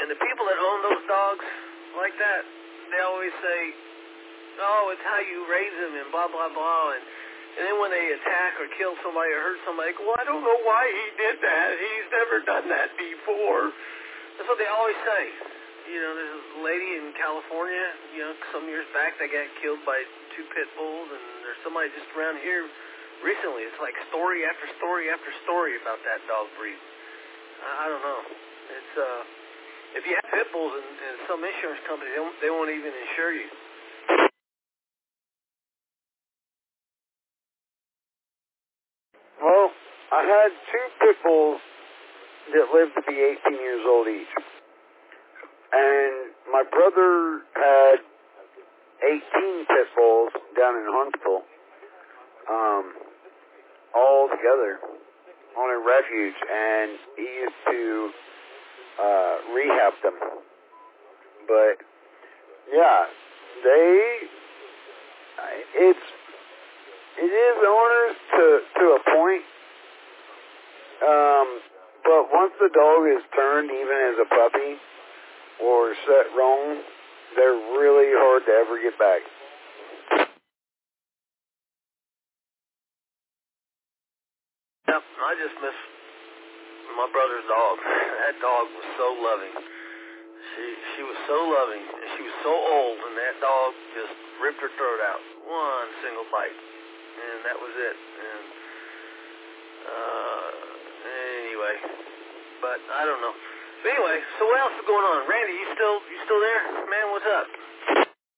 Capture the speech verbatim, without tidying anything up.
And the people that own those dogs like that, they always say, oh, it's how you raise them and blah, blah, blah. And, and then when they attack or kill somebody or hurt somebody, they go, well, I don't know why he did that. He's never done that before. That's what they always say. You know, there's a lady in California, you know, some years back that got killed by two pit bulls, and there's somebody just around here recently. It's like story after story after story about that dog breed. I, I don't know. It's, uh, if you have pit bulls and, and some insurance company, they won't, they won't even insure you. Well, I had two pit bulls that lived to be eighteen years old each. And my brother had eighteen pit bulls down in Huntsville, um, all together on a refuge, and he used to uh, rehab them. But yeah, they, it's, it is owners to to a point. Um, but once the dog is turned, even as a puppy, or set wrong, they're really hard to ever get back. Yep, I just miss my brother's dog. That dog was so loving. She she was so loving, and she was so old, and that dog just ripped her throat out. One single bite, and that was it. And uh, anyway, but I don't know. But anyway, so what else is going on? Randy, you still you still there? Man, what's up?